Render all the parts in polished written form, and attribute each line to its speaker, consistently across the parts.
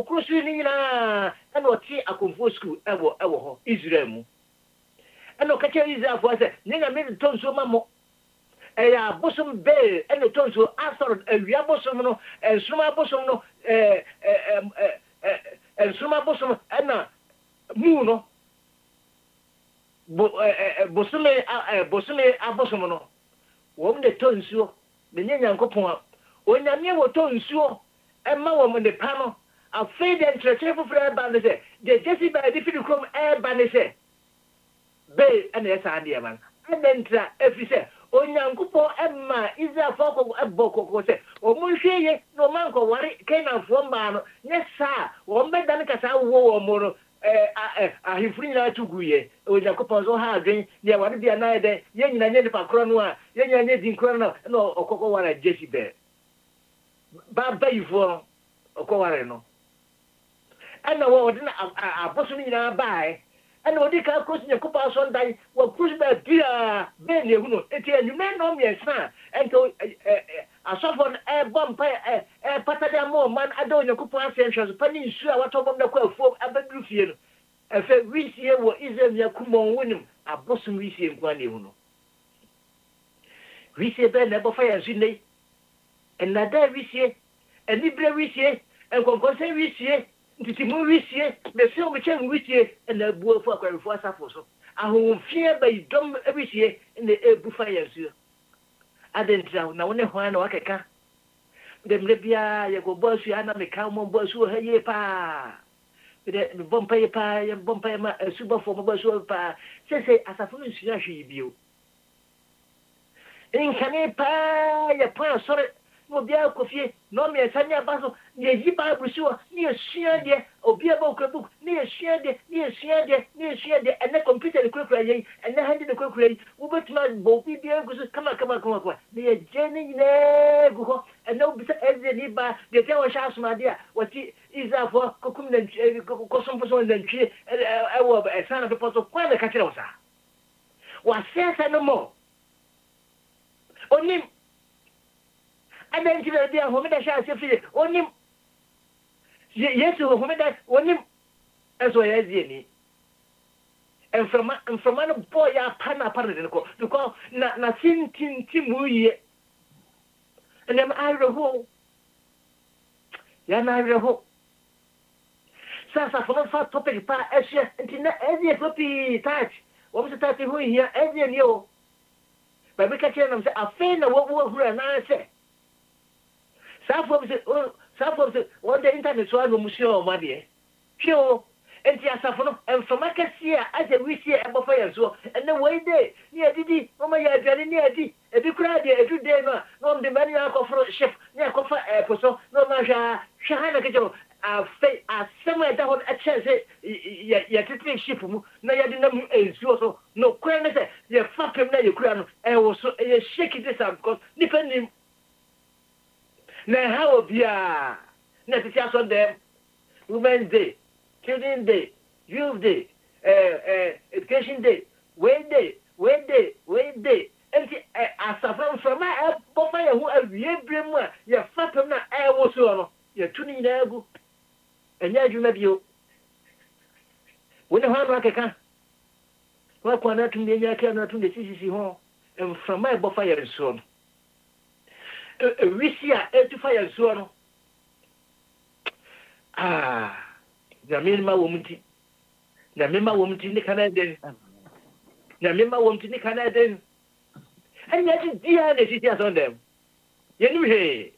Speaker 1: okrusu ni na and what see akonfo school ewo ho Israel mu and o kache Israel for say nyanya me tonso mamo eya bosom be and tonso asor awia bosom no ensuma bosom no ensuma bosom na mu no bosume abosom no wo de tonsuo de nyanya nkopon onyame wo tonsuo emma wo de pa no afei de entreche foforo ba ne se de jesi ba de fidi krom ba ne se be ana esa ande man adentra efi se onyankopon emma Israel foko eboko se o mu hweye no manko ware kenan fo mba no ne sa wo mbeda ne kasa wo mo no ahifuri na tuguye onyankopon so ha adwen ye ware bia na ede ye nyina nye nipa kro no a ye nyina nye din kro no no okoko wara jesi be ba yifo okoware no ana wo odina aboso ni na bae ana odi ka kosi ne kupa so ndai wo kusi ba bia be ne hu no eti anyume no miensa ento asofon bompa patada mo man ado ne kupa ascension pani nsu a watobom na kwa afuo abaduru fie no efe wisie wo Israel yakumon wonim aboso wisie nkwa ne hu no wisie be na bofa ya nsu enada wisie enibre wisie enkonkonse wisie ntitimu wisie bese o mechen wisie na buofu akwarefo asafo so ahomfie baidom wisie na ebufa yansu adentra na wone hwan na wakeka demre bia ye go bosu ana meka mo bosu haye pa de bompa ye pa ye bompa ma subafo mo bosu pa sese asafo no nsia hwe bio enkane pa ye pa sore no bia kofie no me sanya baso ye yi bible so ni esua de obi aba okabuk ni esua de ene computer kurukura ye ene handi de kurukura yi ubetuma bo bibia gusu kama ni ye jeni ne guho ene obisa eze ni ba de te wo sha asumade a wati izafo kokum na kosompo so na ntwi ewo esana de poso kwa de ka kire wo sa wa sesa no mo onim adan tibe dia homeda sha sefi onim yesu homeda onim eso yezie ni enframa no boy ya pana de ko because na tintimu ye enem ayreho ya na ayreho sasa for fa topic pa eshe ntina ezie topi touch wo mse tati hu here ezie ni o ba be ka chere na mse afen na wo hura na se Safo on the internet so no musio ma de pio enti asafo no enfama kase a ase wisi e bofa yanso ene we dey ni adidi o ma ya adwane ni adi ebi kura de edu dey no de mani akofro chef ni akofa poso no ma sha na kejo a sema da hon a chance ya titri ship mu na ya de na mu ensuo so no kura ne se ye fapem na ye kura no e wo so ye shake this up because depending na how bia na ti aso dem Women's Day, Children's Day, Youth Day, Education Day, Way Day. And asafran from my bofa ya hu awie brem a ya fatam na wo so no ya tuni na agu enya adwuma bio wona ha no akeka wa kwa na tuni nya ka na tuni sisi ho from my bofa ya so no wisia etufa ya so no nyamema wo mti ni kana den anya ti dia ne ti aso dem yenu he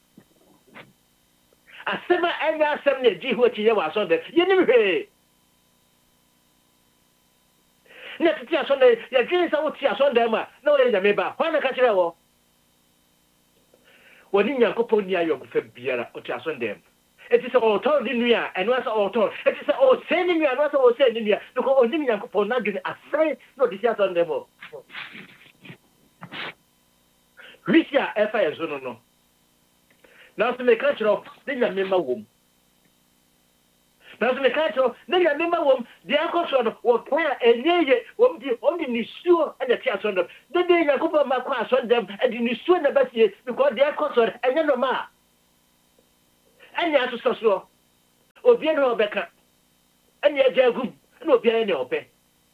Speaker 1: asema anya asem ne ji ho ti ye wa aso dem yenu he ne ti aso ne ya ji sa wo ti aso dem a na wo ye nyameba ho na ka kire wo woni nyankopon ni ayo ko fa biara o ti aso dem. It is all told in Nia, and was all told. It is all sending me, and was all sending me. Because only me for not doing a friend, no, this is on them all. Ricia, F.I. no. Now to make culture of the member womb. Now to make culture of the member womb, the uncle son or prayer and nay, only sure and the chance on them. The day I go by my class on them, and you sure the best year because they are concerned and no ma. Anya so obi na obeka anya agya gum na obi na ope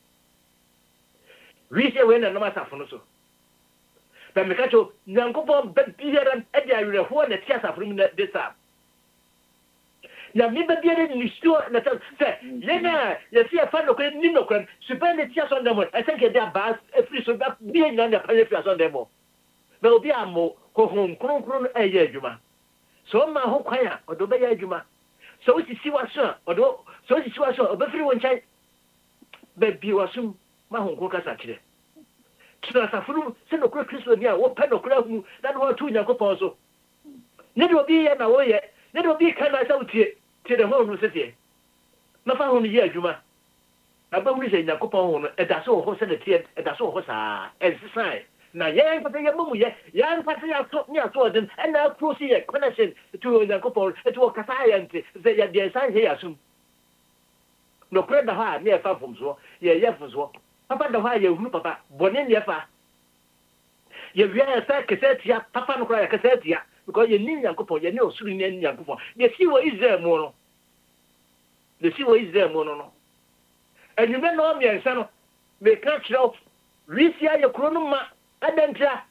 Speaker 1: wi se we na no asafo no so ba me ka cho nyankopon ba biara e dia werɛ ho na ti asafo mu na de sa na mi ba biara ni sto na ta se ye na ye si afa no kwen ni no kwen super na ti aso ndemo e se ke dia bas e free so ba bi na na pa ye fi aso ndemo ba obi amo ko hon kronkron e ye adwuma so ma ho kwan a odo be ye adwuma so o si wa so odo so o si wa so obefiri won chan ba bi wa so ma hon ko kasa kire tira safuru se no kro Kristo ni a wo pe no kro hu na no tu Nyankopon so ne do bi ye na wo ye ne do bi kan na sa utie tie de ho no se tie na fa ho ni ye adwuma aba wuri se Nyankopon ho no e da so ho se ne tie e da so ho sa e sisai na ye pata ye mumu ye ya pata ya so ni aso den e na kro si ye connection to Nyankopon e to kasa ya nti ze ya de san he asum no kro da ha ne e fa fom so ye ye fo so papa da ha ye hu papa bone ne fa ye wia sa kesetia papa no kra ya kesetia because ye ni Nyankopon ye ne osuru ni Nyankopon ye si wo Israel mo no ye si wo Israel mo no enyume no mi ensa no me ka kiro risia ye kro no ma adantra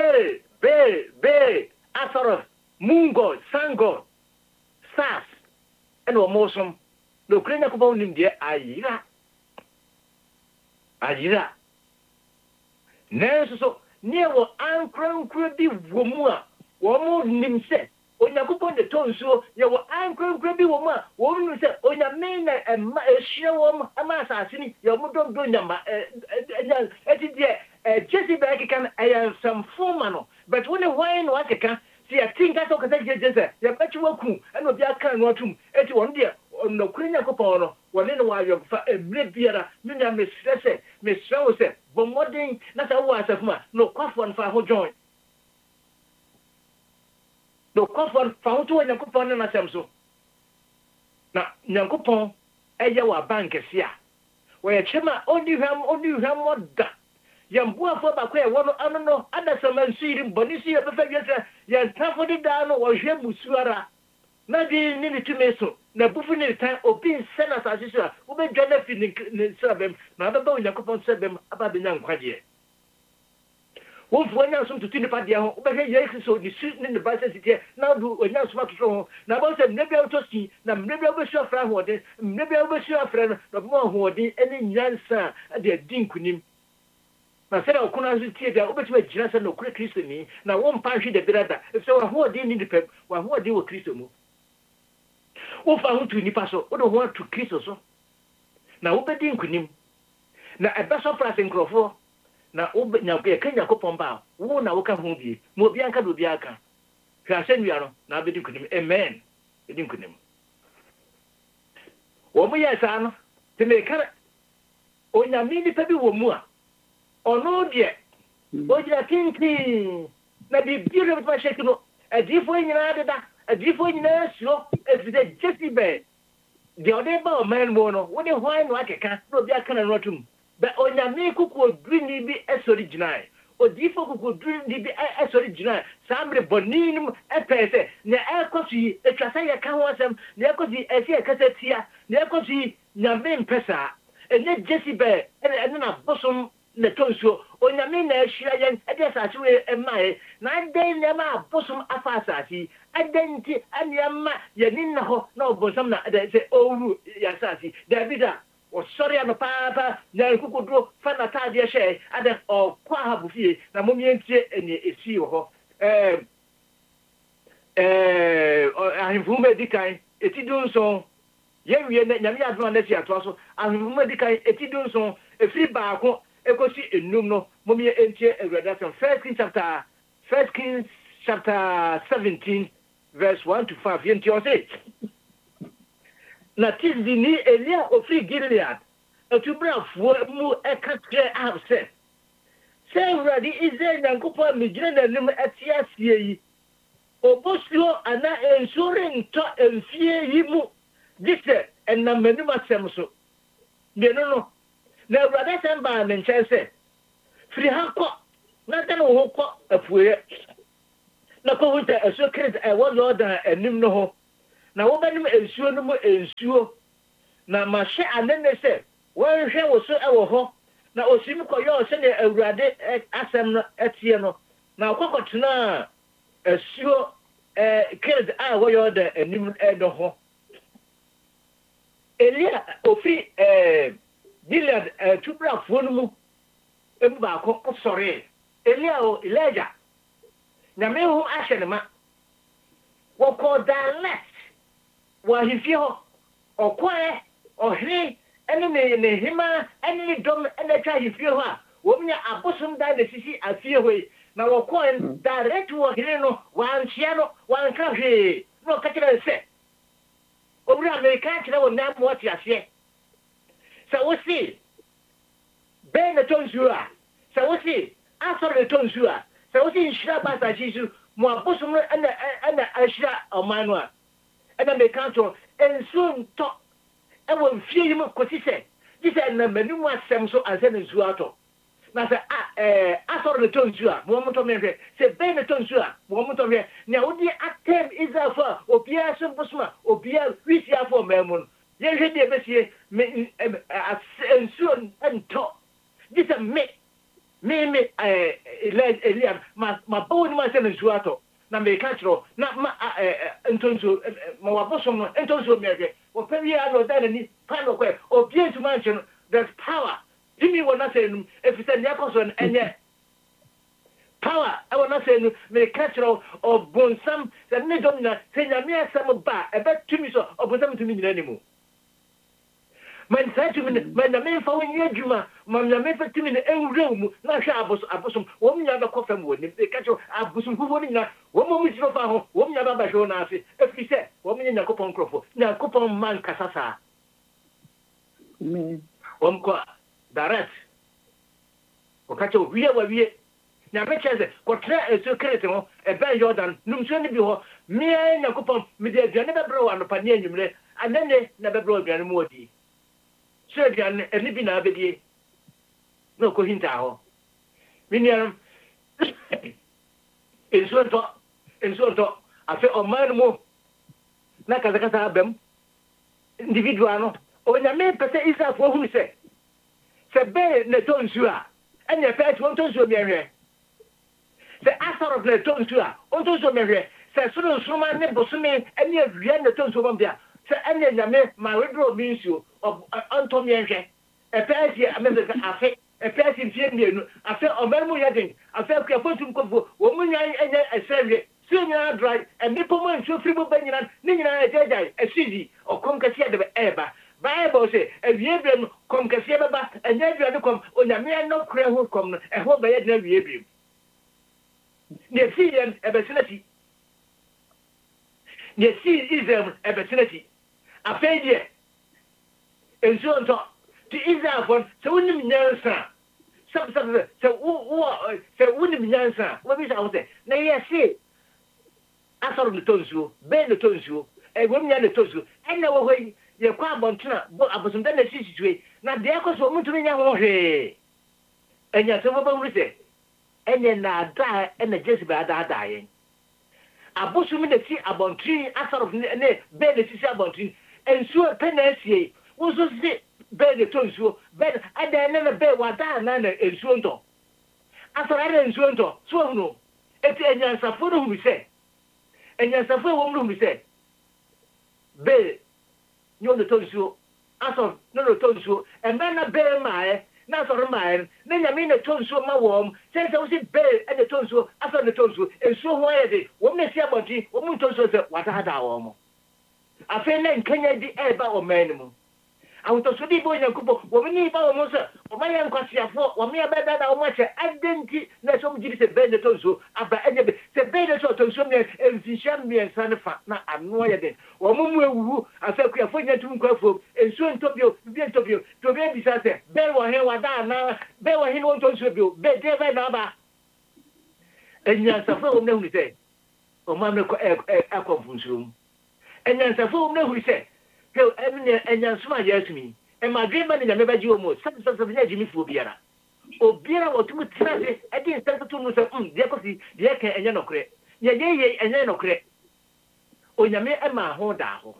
Speaker 1: be asoro mungo sango sas eno mosom no kra Nyankopon nim de ayira neso ne wo ankrankra bi wo mu a wo mu nim se Onyankopon de tonsuo ye wo ankrankra bi wo mu a wo nim se onyame na emma ehia wo mu ama asase ni ye mu dom do nyama eti de Jesse back can some former no but when wine what can see a thing that okay Jesse ya bet you ku and obi aka no atum eti won de no kura Nyankopon no woni no wa yo fa emre biara me nya me stress se bo modern na sa wo asafuma no kwafo fa ho join no kwafo fa ho to Nyankopon na samso na Nyankopon eye wa bank sia wo ye chema oni hwam moda yambu afọ ba kwa wono ano no adasama nsiri bonisi ye befa yesa ya tafo de da no wo hwe musuara na di ni tumeso na bufu ni tan obi sena sa sisua wo be dwana fi ni sabem na ba ba Nyankopon sabem aba be nyan kwade wo fu anya sum tutu ni pa dia ho wo be ye Kristo ni su ni ba se sitie na du anya sum atuso ho na ba se mne bia to si na mne bia be su afra ho de mne bia be su afra no mo ho de eni nyansa de dinkunim na sera okuna tie da obetuma gira se no kure Kristo ni na wo mpa hwe de brada so wa ho de ni dipem wa ho de wo Kristo mu wo fa ho tu ni paso wo do ho tu Kristo so na wo be din kunim na ebe so pra senkrofo na wo nya ke kenya ko pomba wo na wo ka ho bi mo bi anka do bi aka hwa se nwia no na be din kunim amen be din kunim wo mo yesa no te me kara onya mi ni pe bi wo mu a ono die ojira kinkin na bibire bitwa shekino adifo nyina deda adifo nyina suro efide Jesse de odeba o man mo no woni hwan no akeka na obi aka na rotum be onyame kuku odrini bi esori ginai odifo kuku odrini bi esori ginai samre boninum epese na ekosi etwasa ye ka ho asem na ekosi esi ekasetia na ekosi nyame mpesa ene Jesse ene na bosom na tonso onyame na ehia yen ede asase we emae na den na ma bosom afa asase adenti anyama yenin na ho na obosam na ede se owu ya asase davida o sorry no papa na kukudro fa na tade hye ade o kwa habufie na momientie ene esi ho ahimfu medikai etidunso yewie na nyame adoma na si atoso ahimfu medikai etidunso efri baako ekosi enum no momie entie ewradasem 1 Kings chapter 17 verse 1 to 5 yenti o say na tizini Elia ofri Gilead etubrafo mu ekatre abse say ready Israel Nyankopon migire na nim atia sie yi obosio ana ensuring to enfie yi mu dise enamani masem so menu no na Ewurade samba ne nkyɛnse firi ha kɔ na dan wo kɔ afuye na ko hunta eso kret e wo Jordan anim no ho na wo benim ensuo no mu ensuo na ma hye anene se wo hwe wo so ewo ho na osim koyo se ne awurade asem no etie no na akokotena ensuo kids wo yo de anim edo ho Elia ofi Gilead tubra fo no mu emu ba ko sorry Elia o Elijah na me hu ahye ne ma wo ko direct wa hifio okwae ohre ene ne hima ene dom ene twa hifio ha wo mnya abosom da na sisi afie hoi na wo ko direct wo hire no wan hia no wan ka hwe no ka kire se obura America kire wo na mo ati ase so wo si ben na tonzua so wo si asoro na tonzua so wo si nshira basa jisu mo abosom ene ashira omanu a ene me kanto ensun to e wo mfie yim kosi se dise na manimu asem so anse na zu ato na se asoro na tonzu a mo mo to me hwe se be na tonzu a mo mo to hwe na wodi atem izafa obia so bosma obia wisi afo mamun ye hwe de besie ensun ento dise me Eliam ma bawo ni ma se na zu ato na me ka tro na ma entonzo ma wabosom no entonzo me hwe o pewi ano da ni pano kwe o bien to mansion there's power Jimmy will not say if it's a person and yet power I will not say me catch or bonsam that me domina say na me some ba e bet to me so or bonsam to me anymore man say to me man na me fa won yadwuma man na me fa to me enwura mu na hwa abosom wo nya ba kofam wo ni catch abosom ku wo ni na wo mo mu siro fa ho wo nya ba hwo na ase if you say wo nya Yakopon krofo Yakopon man kasasa Wom ko direct okacho wiye wa wiye na be cheze ko tra secret no e ben Jordan num so ni bi ho me Yakopon me de aduane be bro anopa ni anwumre anene na be bro aduane mu odi so aduane eni bi na abedie no ko hinta ho miniam enso to afi o man mo na kaza abem individual no o nya me pese isa fo hu se be ne tonsu a enya pe to tonsu mi hwe se asoro ne tonsu a o tonsu mi hwe se suru nsuma ne bosumi enya awia ne tonsu bom bia se enya nya me ma wedro mi nsu o anto mi hwe e pe asi ameze afi e pe asi fie mienu afi o mermu yedin afi akwa fotum kofo wo mu nya enya esewe Senior dry and nipple man so free Benyan, Nina Jedi, a city or Concasia de Eba. Bible say, a Yabian Concasia and never come on a mere no crane who come and hold by a never Yabian. Near Syrian a vicinity. Near sea is a vicinity. A failure. And so on top to Israel one, so wouldn't know, sir. Some so wouldn't know, sir. What is I say? Now, yes, see. Asoro the tonsu be the tonsu e womnya the tonsu ena wo hoi ye kwa abontuna bo abosom da na sisitwe na de akoso mutumi nya ho hwe enya se bo ba wrise enya na da ena jesi ba da yen abosom de ti abontri asoro ne be the sisi abontri ensu penasie wo so se be the tonsu be ada na be wa da na ensu nto asoro na ensu nto so no eti enya saforo hu se and yes, I feel one room said, Bay, no, the tonsu, Asor, no, the tonsu, and then a bear my, not for mine, then I mean a tonsu, my warm, since I was in bed and the tonsu, after the tonsu, and so why is it? What may see about it, what would tonsu, what I had our I feel like Kenya the air about minimum. I want to see boy and couple, what we need our monster, or my young Cassia for, or me about that, how much identity, not some gives a bed tonsu, about any the bed tonsu, and Zisham and San Fatna, and no other. Or Mumu, I said, we are for you to go and soon to you, to be disaster. Bear or hell, now, bear or him won't also be, bed never number. And yes, a phone no, we say, or Mamma a conference room. And yes, a phone no, we say. So, and yan smile yes me. And my dream man in the never do almost some sort of Jimmy for Biera. O Biera or two transit, I didn't start to know some, dear coffee, dear and yanocre. Yea, and yanocre. onyame ema ho da ho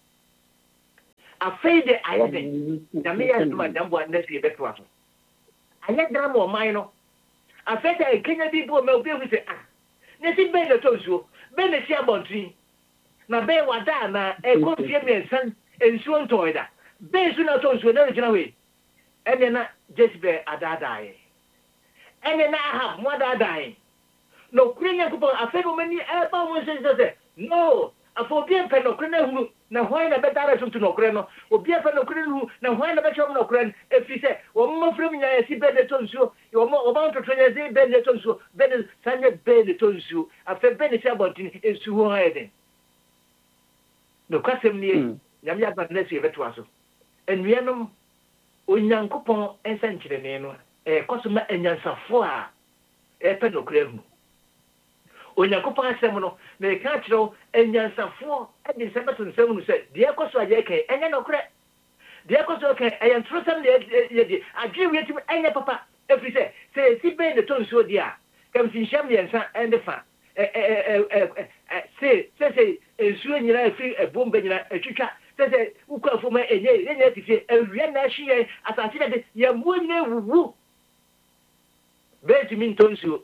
Speaker 1: afei de ayede nyame ya ntoma dambo anasi beto aso ayedra mo man no afei de Kenya bi bo me obi hu se ne si be de tonsuo be ne si abontin na be wada na konfie me san ensuo ntoida be su na tonsuo na gina we ene na Jezebel adadae ene na Ahab mo adadae no kurenya kupo afego mani eba mo se no afobie pe no kurena hu na hwan na betara tum to no kureno obie pe no kurenu na hwan na betwa no kuren efise wo mo frem nya esi be de tonsuo wo mo oba to twenya zi be de tonsuo be de sanye be de tonsuo afe be ne se abontin esu ho hayden no kwasem nie nyam ya ba na se beto aso enuanom onyankopon ensankyerene no kosoma enyansafo a pe no kurenu onyankopon asem no me ka kyerɛw enyansafo de sebeto nsɛm no sɛ de ekoso aye kan enya no kure de ekoso kan entrosam de ye adwe wetim enya papa efri sɛ si be de tonsuo di a kam finhyam yensa ende fa se ensuo nyina efri ebomba nyina etwitwa se ukafo ma enye tifie awia na ahye asase de ye monne wuwu betimi tonsuo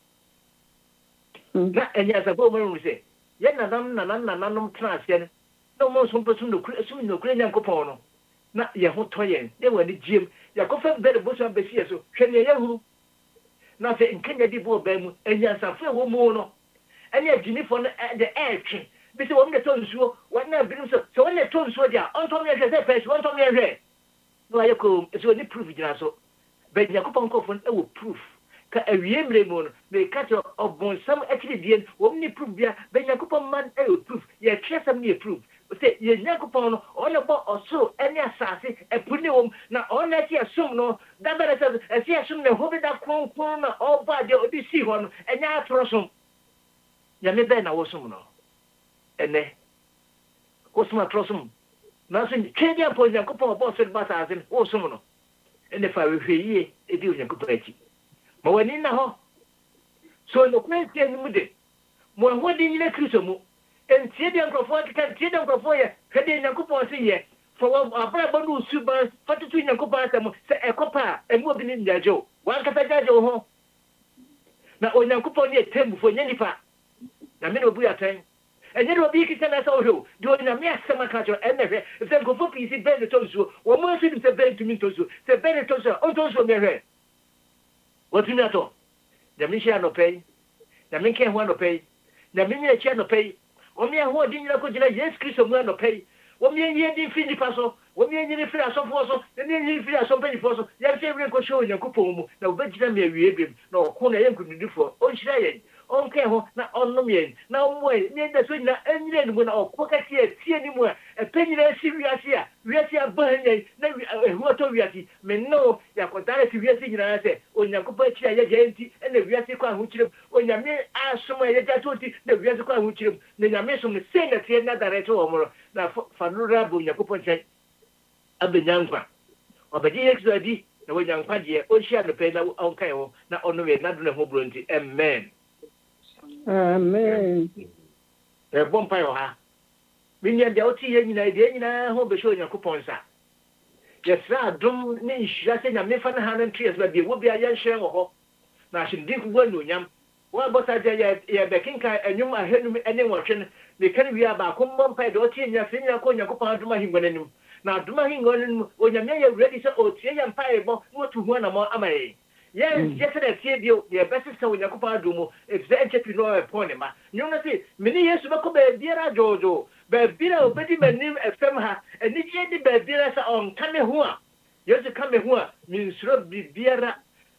Speaker 1: na enya sabo mo mu se ye nanam transfer no mo so pesu no kure nyankopon no na ye ho toyen de wani jiem yakofa bere bo so besie so hwene ye hu na fe nkenya di bo ba mu enya safo wo mu no enya ginifo no de etwe bi se wo me tonsuo wana binim so wona tonsuo dia onto me hwe se pesu onto me hwe no ayeko so ni proof gina so be nyankopon kofo e wo proof ka awie mremo no me ka to obonsam akiri die wo ni proof bia be nyankopon man e proof ye twesam ni proof se ye nyankopon no ono bo oso ene asase epuni wom na ono ti asum no da bere se esi asum ne hobi da kronkron na oba de odi si ho no enya atrosom ya me be na wosum no ene kosuma atrosom na so twedi apo nyankopon bo se ba sa ase wosum no ene fa we hweye edi nyankopon achi ma wani na ho so no kwenti ni mude mo ho di nyina kristo mu entie de nkrofo ka tie de nkrofo ye hwede nyankopon se ye fo abra bonu suban fatutu nyankopon asem se ekopa emu obi ni nyajo wan ka tajajo ho na onyankopon ye tembufo nyanipa na me no bu yatan enye do bi kisa na so ho do na me asema ka jo enehwe se nkrofo pi si be de tonsuo wo mo su se be tumi tonsuo se be de tonsuo on tonsuo me hwe what you know the mission no pay the men can no pay the men ya no pay o me ho di nyina ko gina yes Kristo mu no pay o me yin di fini paso o me yin free aso foso ne yin free aso pay foso ya se re ko show yakupon mu na obegina me awie bem na okon na yankududufo o nhira yen on ke ho na onnom yen na omwe ne da so nyina enyire ni mu na okoka tie ni mu a penyina si wiase a bahanya na ehu to wiase me no yakodare si wiase nyina se onyankopɔ akira ya genti na wiase kwa ho kyerem onyame asom ya gatoti na wiase kwa ho kyerem na nyame som ne se na tie na direct wo mo na fanura bo onyankopɔ nkyɛn abenyankwa obedi yesu adi na onyankwa de o hia no pe na onkan ho na ono we na do na ho bronti amen.
Speaker 2: Amen.
Speaker 1: Bon pa yo ha. Binya de oti ye nyina ho be show Yakupon sa. Yesra adom ne nhira se nyame fa na ha na ntres ba bi wo bia ye nhire wo ho. Na hinde ku gwa no nyam. Wa bosa de ye be kinka enwum ahenum ene wotwe ne kan wi aba ko bon pa de oti nya se nya ko Yakupon adom ahingwa nanim. Na adom ahingwa nanim onyame ye ready se otie ye mpa ebo wo tu hu na mo amaye. Yes, yesterday video the best so when Yakupon do if the entrepreneur upon him. You know see, many years ago be biara jojo, be biara obedi manim fm ha, and ni je be biara sa on kame ho a. Yes kame ho a, min sro biara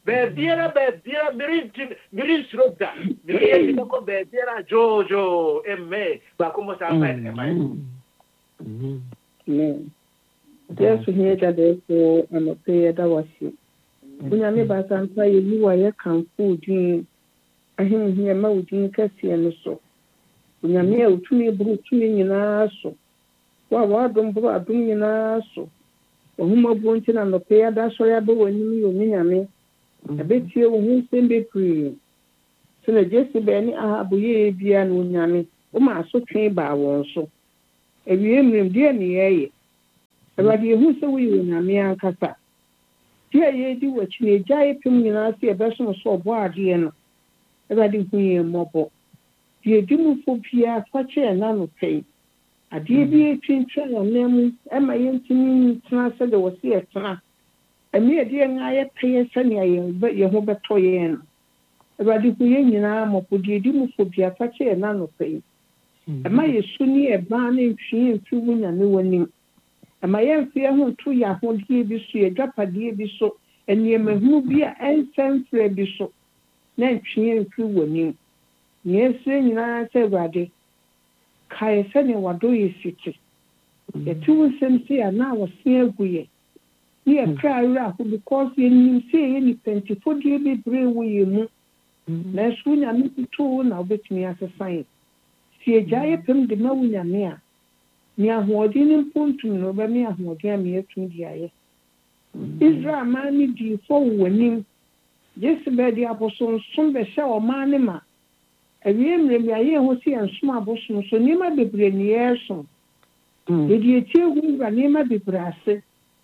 Speaker 1: mirin sro da. Many years ago be biara jojo, emme, ba como sa pa emme.
Speaker 2: Yes, we hear that therefore I'm a prayer that was you. Unyame basanfa ye wa ye kanfo odwin ahemhia ma odwin kase no so unyame a utumi buru tumi nyina so wa adom buru adom nyina so ohuma bonti na no pe ada so ya be wani yo nyame abetie wo hu sembe pri so na Jezebel ni Ahabu ye bia no nyame ma so twen ba won so ewie mrem de ne ye awade hu se wo yi na me ankasa tie ye di wachi ne jaye pem nyina se e be so so bo ade no awade hu ye mobo die di mu fobia fache na no pei ade bi twintwa na nem e ma ye ntimi tena se de wo se e tena emi ade nga ye peye se ne ye ho beto ye no awade hu ye nyina mobo die di mu fobia fache na no pei ama yesu ni eba na ntwi ntwi wunya ne wani ama ye mfe ho to ya ho die bi so ye dwapadie bi so eniemahu bi a ensenfre bi so na ntwi ntwi wani yesu nyina se gwade kai se ne wado yesiti ye tu sense ana wose aguye ni e kra ra ho because ye nim se ye ni pentifo die bi bre wo ye mu na su nya mi to na obetumi asesan sie jaye pem de ma wunya me a ni ahoodi ni mpuntum no ba me ahoodi a me etum di aye Israel man ni di fo wonim Yesu be di aboson som be sha o man ni ma awie mrem aye ho si ensom aboson so ni ma bebre ni yeso de di etie hu ngwa ni ma bebre ase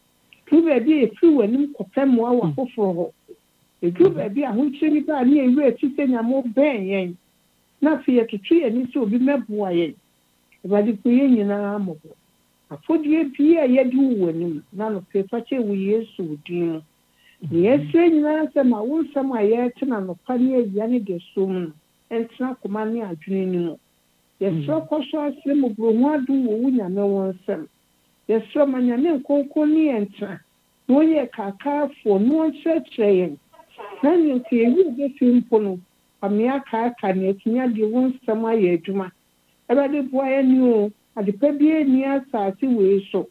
Speaker 2: tu be bi efi wonim kopem wa wa foforo ho e tu be bi a ho chiri ba ni ewe ti se nya mo ben yen na fiye tutu ye ni so obi meboa ye ebadi kuye nyina mobo afodie bia ye di wonim na no pefache wu Yesu din ni ese nyina se ma wo nsam aye tena no pa ni ya ni de som entra koma ni adwene ni mo ye so koso asem bro ho adu wo wunya me won nsam ye so manya ne nkonkon ni entra no ye kakafo no nkyerɛkyerɛ na ni ke yi de simpo no amia ka na etinya de won nsam aye adwuma ebade boa ye ni o adepa bi ni asase we so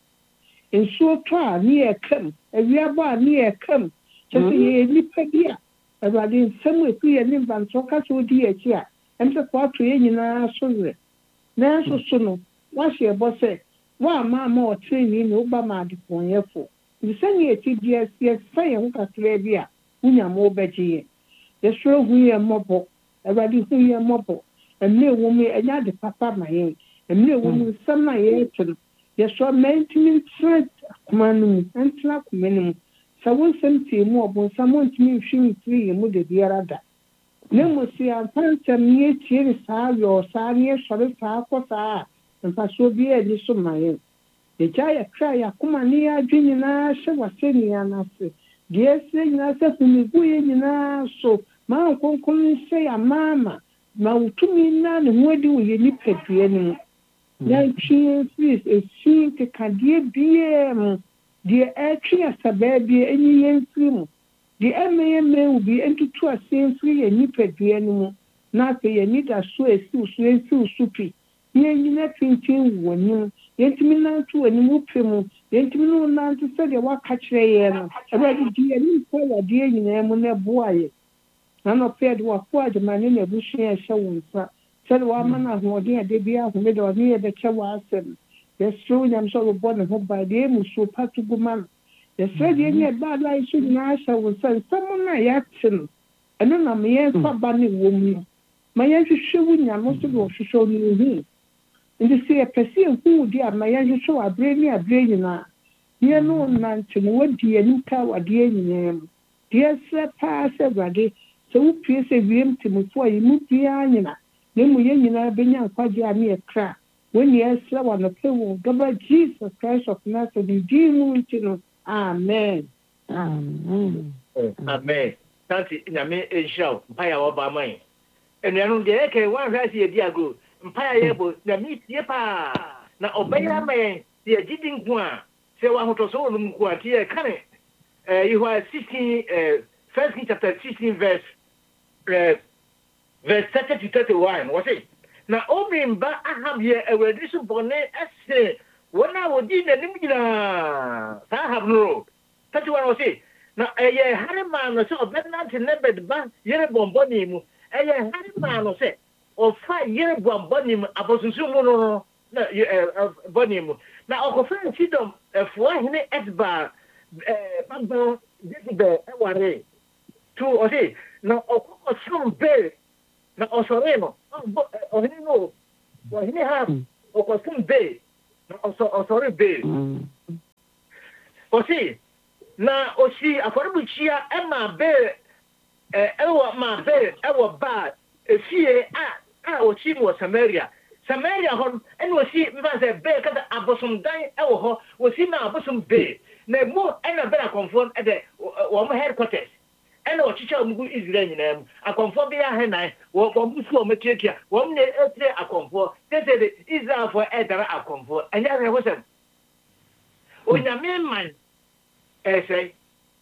Speaker 2: ensuo to a ni ekam awiaba ni ekam chese ye nipa bi a ebade nsam eku ye ni banto ka so di echi a emse kwa to ye nyina so re na so no wa hye bo se wa ma o training ni oba ma de ponyefo bisani eti DSS fa ye ho kakra bi a unya mo beje ye so hu ye mobo ebade hu ye mobo emle wo me enya de papa ma ye emle wo mu sama ye to ye so maintenance threat kumanu entla kumenu sawo semti mu obon samo ntimi hwimi tiri ye mu de biara da ne mo si ampantam ye tiri sa yo sa ye sore sa ko sa mfa so bi e ni so ma ye de jaya kra ya kuma ni ya dwini na hye wase ni anase de ese ni na se fumi bu ye ni na so ma konkon se ya mama ma utumi na ne hodi wo ye ni pedue ni na twie fis e sink kadie biem de etwi asababi eni yenfrim de ememe ubi entutu asenfri ye ni pedue ni mu na se ye ni da so esi supi ye nyina tintin woni yentimi na tu woni mu pemu yentimi no na tu se de waka kire ye no ebe di ye ni ko wa de nyina mu na boaye na no ped wa ko admane na busu ye hye wonsa se de wa mana ho de de bia ho me de oni ye de che wa asem ye so nyam so bo ne ho ba de mu so patu guman ye se de ni ba la isu na hye wonsa samu na ya tin eno na me ye fa ba ne wo mu ma ye hwehwe nyam so do hwehwe ni hu ndi se e pesi hu di ama ye hwehwe abre ni abre nyina ye no na ntene wadi ani ka wade nyina mu ye se pa se gwade so wo pie se wiem timofo yi mu bia nyina ne mu ye nyina benya kwaje ami ekra when ye se wa no pe wo gaba Jesus Christ of Nazareth di mu ntino amen
Speaker 1: amen tanti nyame enhira mpaya wo ba man enuanu de eke wan hwase ye dia go mpaya ye bo nyame tie pa na obeya man ye gidi nku a se wa hotoso wo nku a tie kane you are 16 First Kings chapter 16 verse 30 to 31 was it na obimba ahab ye awedi so bone ese wona wodi na nim gina sa ahab no 31 was it na ye harima no so obednant nebed ba yere bomboni mu ye harima no se o fa yere bomboni mu abosunsu mu no na boni mu na okofa sidom efo ahene esba bagbo disibe eware tu ose na okoko be na osoreno ohini no Well, he has or some bay, or sorry bay. Or see, now, or see, a for which here, Emma bear, my bear, our bad, if she, or she was Samaria. Samaria hon and was see me say bear kada abosom dan e wo ho was see na abosom bear na mo and a bear conform at the headquarters and o chicha mu Israel nyina mu akonfo be ya he nan wo busu o metietia wo ne etre akonfo say the Israel for edara akonfo anya re wo sem onyame man say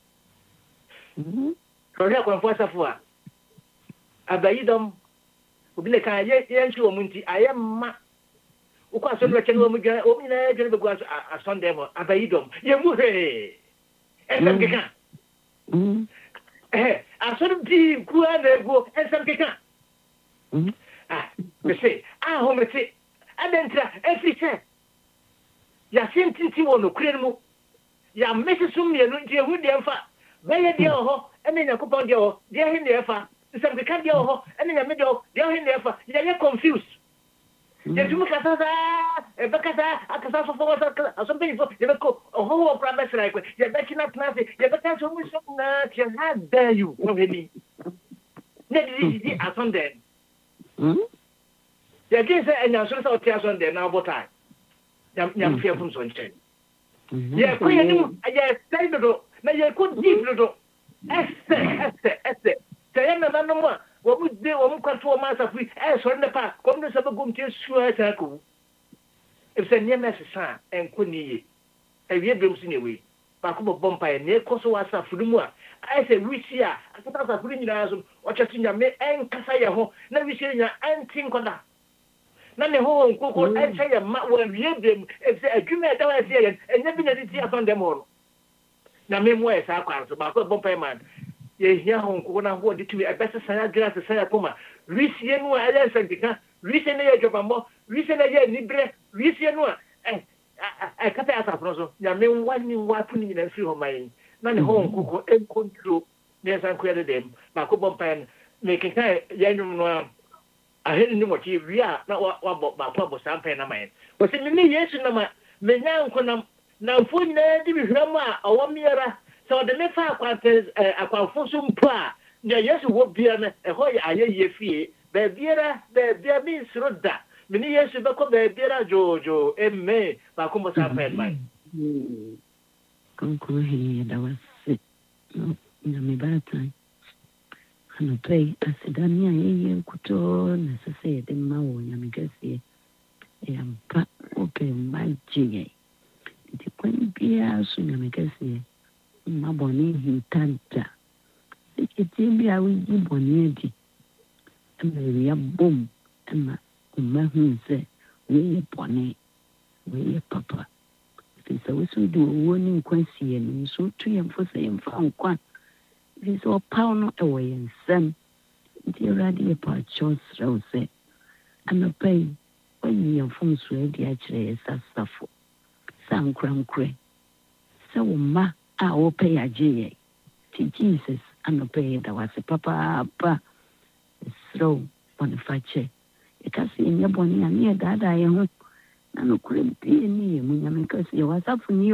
Speaker 1: ko re akonfo asafo a abayidom obi le kan ye nchi o munti ayemma ukwa so le chenu o mu gwa o mi na gwa be gwa asonde mo abayidom ye mu he esem keka asọrọ di kuwa na ego esem keka me say ho me say adentra efise ya sintinti wo no kure mu ya mesesum ye no die hu de mfa beye de ho ene yakopon de ho de he ne fa esem keka de ho ene ya me de ho de he ne fa ya confused ya tumu kasa bekasa akasa so for so be for ya ko ho problem like ya be kina class ya be kan so mu so na can how dare you no any ne di asonde ya ke say enya so so tia asonde na botai ya fia fun so nchen ya ko ya ni ya say do na ya ko deep do esse say na na no wo mu de wo mu kwato ma safi so ne pa kom ne sabe gum tie suwa ta ko if say ne message enko niye ewie bem si ne we ba ko bo mpa ne ko so wasa furu mu a say wisi a akata sa furu nyina so o chatu nyame enkasa ye ho na wisi nya antin koda na ne ho nko ko say ye ma wo wie bem if say adwuma da wa say ye enya bi na di tia son dem ho na me mo e sa kwa so ba ko bo mpa man ye hia hon ko na ho de tumi ebese san glass san akoma risie no a ya santika risie na ye jobambo risie na ye nibre risie no a kata asa fro so ya me wani wapu ni na fi ho mai na ne hon ko en control ne san ko ya dem ba ko bom pan me kenka ya nyum no a hen ni mo ti ria na wa ba ko bo san pan na mai o se me yesu na ma me nya nko na mfo na di bi hwam a owo miera so the mefa akwanfo so mpo a nya yesu wo bia na ho ya aye fie be bia mi sroda mini yesu be ko be bia jojo emme ba ko mo sa pen man
Speaker 3: konko he da wase no na me bata ano pay asidani aye kuto na sase de mawo nya me gase ya mpa ope majie di kwen bia so nya me gase maboni hintanta seketi bia wi boni edi eme ya bom ema umahunse we boni we papa fisa we so do woni kwansie no so to yemfo se yemfa nkwan fisa paw no ewo yensam di radio pa chos rose anapai oni yemfo so edi a kire sasafo sankrankre sa wo ma a wo pay aje ti Jesus anope da wase papa so boniface ikasi nye boni ani dada ye ho na no kure bi ni mu nyame kasi ye wasafu ni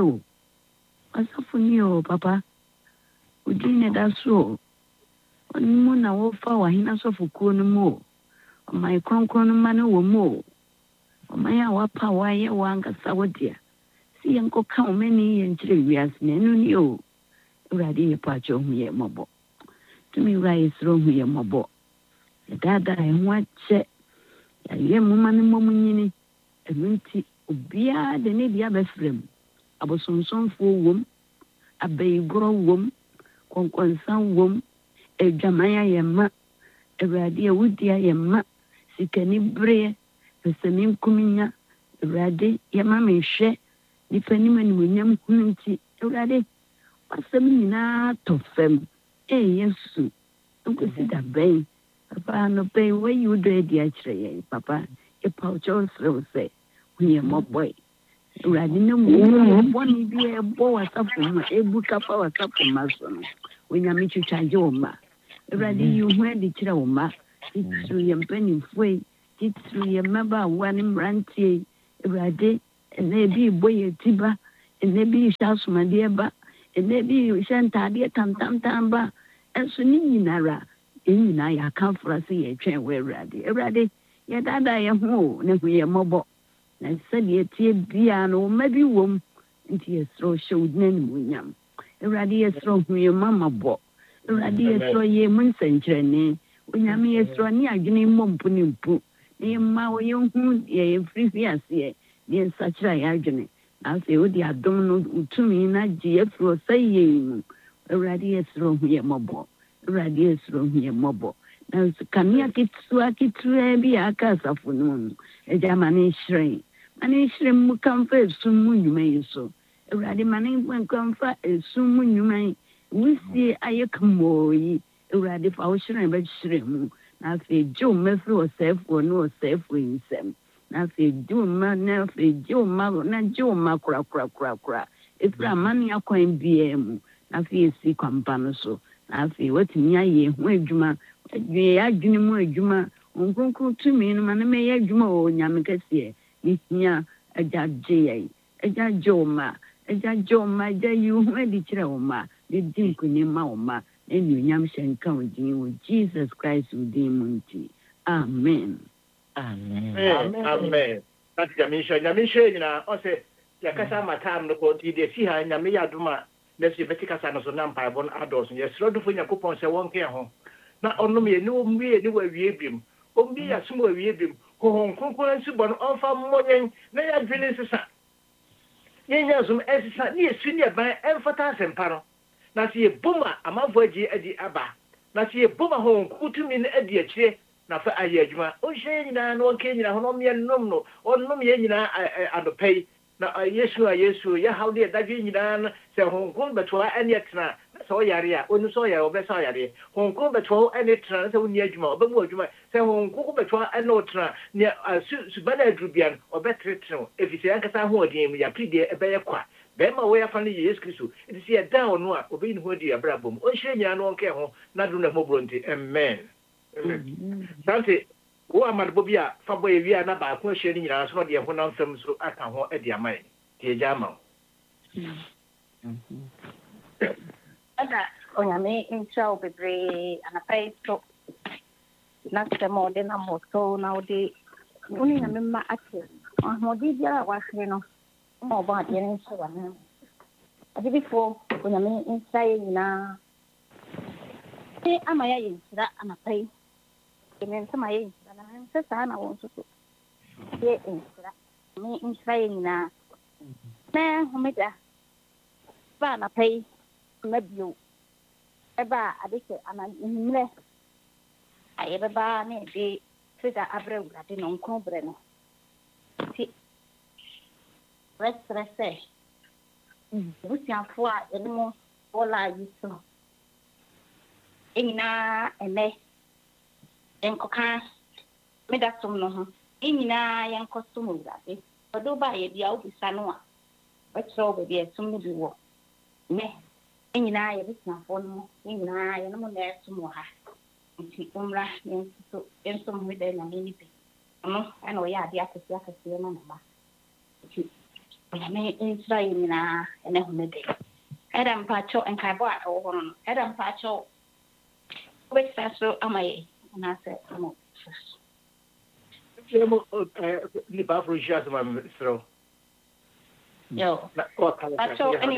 Speaker 3: o papa udine da so oni mu na wo fa wa hina so fukuo no mu o mai kronkron ma no wo mu o mai a wa pa wa ye wa ngasa wodia si yanko ka o meni ye nchire wias ne no ni o urade ye pa cho hu ye mobo tumi rai sro hu ye mobo dada e ho ache ya ye mu ma ne momu nyini eminti obia de ne bia befrem abosonsonfo wom abaygoro wom konkonsan wom edwamaya ye ma urade e wudia ye ma sikani bre pesemi kuminya urade ye ma me hwe nipa ni mani munyam hunti urade wasem nyina to fem yesu nkosi da ben papa no pay where you do di akire papa e paucho so say we mo boy urade na mu boni bi e bo wasafu ma e buka pa wasafu ma so no we nyame twitwaje o ma urade you when di kire o ma itu ye mpani foi titiri yɛ mmabaawa ne mmeranteɛ Awurade ɛnna bi bɔ yɛ ti ba ɛnna bi hyɛ asomadeɛ ba ɛnna bi hyɛ ntaadeɛ tamtamtam ba ɛnso ne nyinara yɛn nyinaa yɛakamfora sɛ yɛtwɛn wɔ Awurade yɛdaadaa yɛn ho ne ho yɛ mmɔbɔ na sɛdeɛ tie biara no wɔma bi wɔ mu nti yɛsrɛ hyɛ wo din animuonyam Awurade yɛsrɛ hu yɛ mmamabɔ Awurade yɛsrɛ yɛ mu nsɛnkyerɛnne Onyame yɛsrɛ ne adwene mmɔ mpo ne mpo na yɛmma wɔ yɛhu yɛfiri hwi aseɛ ne yɛnsakyerɛ yɛ adwene na afei wode adom no wotumi no agye yɛfiri ɔsɛ yɛ mu Awurade yɛsrɛ hu yɛ mmɔbɔ Awurade yɛsrɛ hu yɛ mmɔbɔ na kanea ketewa bi a aka asafo no mu agya ma ne nhyerɛn mu kamfa esum mu nnwuma yi so Awurade ma ne kamfa esum mu nnwuma yi wusie ayɛ kamoo yi Awurade fa wo hyerɛn bɛhyerɛn mu na afei gye wo mɛfiri ɔsɛefoɔ ne ɔsɛefoɔ yi nsɛm na afei gye wo mma na afei gye wo mma korakorakora ɛfiri amane akwan biara mu na afei esi kwampa no so na afei watumi ayɛ ho adwuma adwene mu adwuma nkronkron tumi no ma na mɛyɛ adwuma wɔ Nyame kɛseɛ ne hia agya gye wo ma agya yi wo ho adi kyerɛ wo ma ne di nkonim ma wo ma na anuonyam hyɛ nka wo din wɔ Jesus Christ wo din mu nti amen
Speaker 1: That's Nyamisha nyina ɔsɛ yɛkasa matam no kɔ nti deɛ fi ha Nyame yɛ adom a na sɛ yɛbɛti kasa no so na mpaebɔ no adɔɔso yɛsrɛ dofo Nyankopɔn sɛ wɔnkɛ ho na ɔnom yɛ ne ɔmmie ne wɔawie biom ɔmmie yɛ asom wɔawie biom honhom kronkron nsibɔ no ɔmfa mmɔ yɛn na yɛadwene nsesa yɛnya som ɛnsesa ne yɛsu ne ɛban ɛmfata asɛmpa no na sɛ yɛbom a amanfoɔ agye adi aba na sɛ yɛbom a honhom krotumi no adi akyire na fa ayɛ adwuma ɔnhyɛ yɛ nyinaa na ɔnka nyinaa ho na ɔmmyɛ nom no ɔnom yɛ nyinaa anɔpa yi na yesu yɛhaw ne yɛdadwe nyinaa no sɛ honhom bɛtoa ɛne ɛtena na sɛ ɔyare a ɔnu sɛ ɔyare ɔbɛsɛ ɔyare honhom bɛtoa ɛne tena na sɛ wonni adwuma ɔbɛmu adwuma sɛ honhom bɛtoa ɛne ɔtena ne suba no aduru bia no ɔbɛteretere ɛfiri sɛ yɛnkasa ahoɔden mu yɛapedeɛ ɛbɛyɛ kwa bɛrima wɔyɛfa no yɛ Yesu Kristo nti sɛ yɛda ɔno a ɔbɛyi ne ho adi abrabɔ mu ɔnhyɛ nyinaa na ɔnkɛ ho na do no mmɔborɔ nti amen sante wo amadebɔ bi a fa bɔ yɛwie a na baako ahyia no nyinaa so na ɔde ɛho namfam so aka ho adi ama yɛn nti yɛgya ama wo
Speaker 4: Ada Onyame nhyira wo bebree anapa yi so na sɛ ma ɔde nam wɔ so na wode wo ne Nyame mma ate ahoɔden biara a woahwere no ma ɔbɔ adeɛ no nhyɛ w'anem agyebifoɔ Onyame nhyira yɛ nyinaa ama yɛayɛ nhyira anapa yi nsɛm ayɛ nhyira na sɛ saa na wɔn nso so yɛ nhyira me nhyira yɛ nyinaa na homeda ba anapa yi ma bio ɛba a ade sɛ anammerɛ a yɛbɛba na yɛde sɛda abrɛ Awurade no nkron berɛ no nti rɛserɛ sɛ busuafoɔ a yɛne mo wɔla yi so nyinaa ɛnɛ yɛnkɔka medasom no ho nyinaa yɛnkɔsom Awurade ɔde woba a yɛde a wobisa no a wɔkyerɛ wo baabi a ɛsom no bi wɔ nɛ nyinaa yɛbusuafoɔ no mu nyinaa yɛne mo na ɛsom wɔ ha nti ɔmmra yɛnsom ho da Nyame ne bi ɔno ɛna ɔyɛ adeɛ akɛseɛ no nama nti Onyame nhyira yɛ nyinaa ɛne ho no da ɛda mpakyɛw nkaebɔ a ɛwɔ hɔ no ɛda mpakyɛw wobɛkyerɛ so ama yɛ anaasɛ mo
Speaker 1: nipa afro hyia sɛ ma mesrɛ wo
Speaker 4: yo pakyɛw ɛne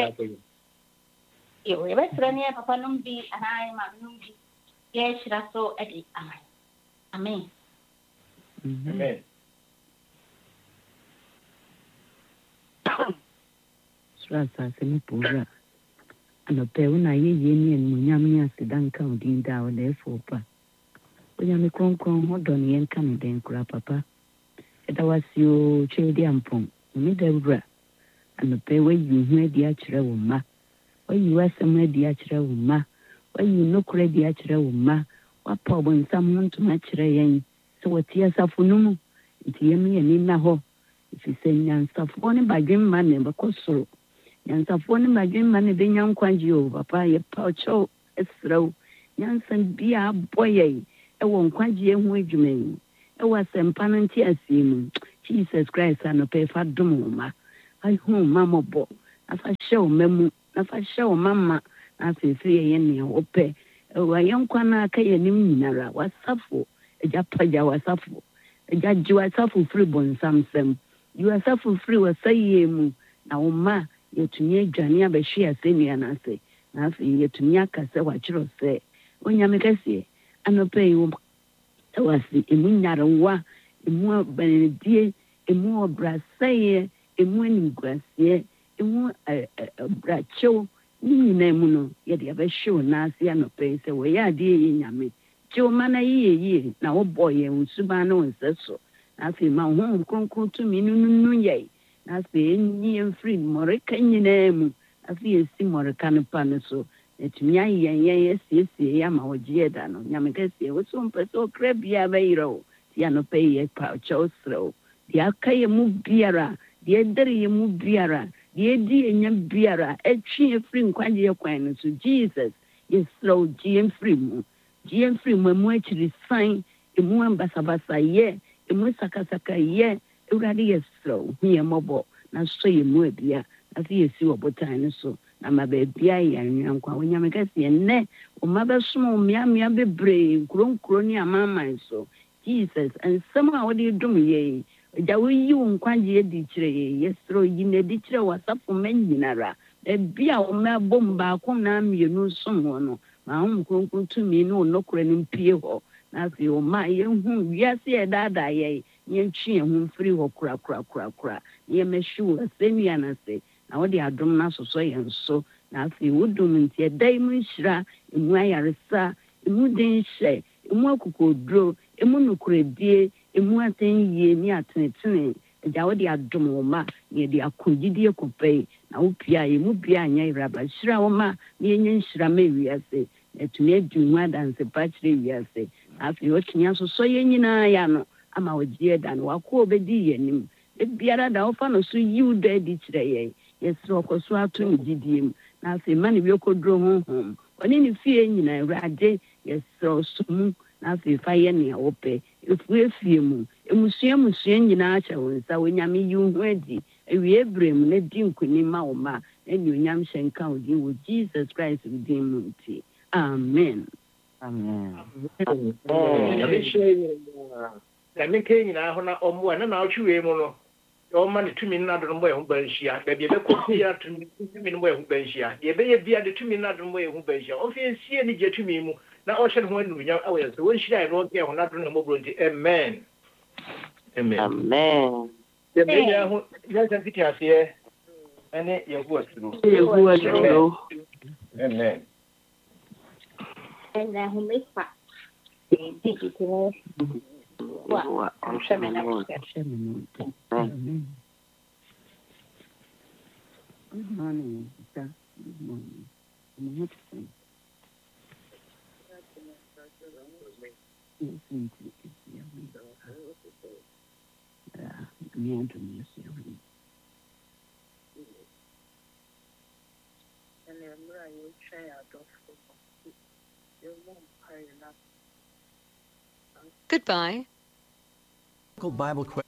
Speaker 4: yɛbɛsrɛ ne yɛ papa nom bi anaa ma nom bi yɛhyira so de ama amen
Speaker 1: amen
Speaker 3: soro asase ne powura anɔpɛ wo na yɛyie ne animuonyam ne aseda nka wo din da a wɔda ɛfo pa Onyame kronkron ho dɔ ne yɛnka ne den kora papa ɛda wase o twɛ di ampɔn ɔme da wura anɔpɛ wayi wo ho adi akyerɛ wo mma wayi w'asɛm adi akyerɛ wo mma wayi nokora adi akyerɛ wo mma wapa ɔbɔnsam ho ntoma akyerɛ yɛn sɛ wɔte asafo no mu nti yɛm yɛne nna hɔ ɛfiri sɛ nyansafoɔ ne badwemma ne bɛkɔ soro nyansafoɔ ne badwemma ne bɛnya nkwagye o papa yɛpa ɔkyɛw ɛserɛ wo nyansa bia abɔ yɛn ɛwɔ nkwagyeɛ ho adwuma yi ɛwɔ asɛmpa no nte asie mu Jesus Christ anɔpɛ fa dom wo ma ahu ma mmɔbɔ na fa hyɛ wo ma mu na fa hyɛ wo ma ma na afeefiri ɛyɛ nea wopɛ ɛwɔ yɛ nkwa no aka yɛ nim nyinara wasafo agya pagya wasafo agya gye wasafo firi bɔnsamsɛm gye wasafo firi wasayie mu na wo ma yɛtumi adwane abɛhwe asɛnnua no ase na afei yɛtumi aka sɛ wakyerɛ sɛ onyame kɛseɛ anɔpɛ yi wo ɛwɔ ase ɛmu nyarewa ɛmu abanadie ɛmu ɔbrasɛeɛ ɛmu animguaseɛ ɛmu brakyɛw ne nyinaa mu no yɛde abɛhwe wo n'ase anɔpɛ yi sɛ wɔyɛ adeɛ yɛ nyame gye wo ma no yie na wobɔ yɛn wo suban ne wo nsɛ so na afei ma wo honhom kronkron tumi no nunu yɛn na afei ɛnyi yɛn firi mmɔreka nyinaa mu afei yɛsi mmɔreka no pa no so ɛtumi ayɛ yɛn yɛsiesie yɛ ama wɔgye da no nyame kɛseɛ wo so mpɛ sɛ ɔkra biara bɛyerɛ wo nti anɔpɛ yi yɛpa kyɛw serɛ wo deɛ aka yɛ mu biara deɛ ɛdɛre yɛ mu biara deɛ ɛdi yɛnya biara ɛtwe yɛ firi nkwagyeɛ kwan no so Jesus yɛserɛ wo gye yɛn firi mu ɛmu akyiri san ɛmu ambasabasayɛ ɛmu sakasakayɛ awurade yɛserɛ wo hu yɛ mmɔbɔ na sɔ yɛ mu abia afei yɛsi wɔ botan no so na ma baabia yɛ anwea nkwa wonyame kɛseɛ nnɛ ɔma bɛsom wo mmeammea bebree nkuro ne amaaman so Jesus nsɛm a wode dom yɛi agya woyi wo nkwagyeɛ di kyerɛ yɛ yɛserɛ yi na di kyerɛ w'asafo ma nyinara baabi a wɔma bom baako na mmienu som wɔ no ma ho nkronkron tumi ne wo nɔkorɛ no mpie hɔ na afei ɔma yɛhu wiase yɛdaadaa yɛi yɛntwe yɛn ho mfiri hɔ korakorakorakora na yɛmɛhwe wo asɛnnua no ase na wode adom no asosɔ yɛn so na afei wodom nti ɛda yi mu nhyira ɛmu ayaresa ɛmu den hyɛ ɛmu akokoduro ɛmu nokoradie ɛmu atɛnyie ne atenetene agya wode adom wo ma na yɛde akɔgyidie kɔpɛi na wopia yɛmu bia anyɛ yeraba hyira wo ma na yɛnyɛ nhyira ma wiase na atumi adi ho adansepa kyerɛ wiase na afei wɔtumi asosɔ yɛn nyinaa yɛ ano ama wɔgyeɛ da no wakɔ obɛdi yɛ anim biara da wofa no so yiw da adi kyerɛ yɛn yɛserɛ ɔkɔ so ato ne gyidie mu na afei ma ne biɛkɔduro honhom ɔne ne fie nyinaa awurade yɛserɛ so mu na afei fa yɛ nea wopɛ efue mu emusua nyinaa kyɛ wo nsa wonyame yi wo ho adi awie berɛ mu na di nkonim ma wo ma na anuonyam hyɛ nka wo din wɔ Jesus Christ din mu nti amen
Speaker 1: Nyame nyinaa ho na ɔmmoa na ɔtwe wei mu no ɔma ne tumi no adom bɔ ɛho banhyia baabi ɛbɛkɔ bia tumi no bɔ ɛho banhyia deɛ ɛbɛyɛ bia de tumi no adom bɔ ɛho banhyia ɔmfa nsie ne gye tumi mu na ɔhyɛ ne ho anuonyam awɔ yɛ sɛ wɔnhyira ɛno ɔnkɛ ho no adom na mmɔborɔ nti amen yɛbɛyɛ nyinaa ho yɛnsa fiti aseɛ ɛne yɛhowa suro amen
Speaker 4: And then who makes that? Digital. What? I'm sure my never
Speaker 3: Amen. Good morning, sir. Good morning. Yes,
Speaker 5: Goodbye.
Speaker 6: Bible